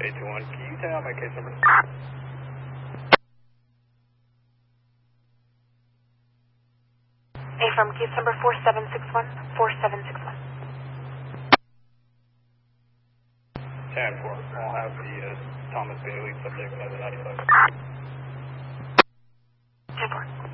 821. Can you tell my case number? A from case number 4761, 4761. 10-4. I'll have the Thomas Bailey subject as a 95. 10-4.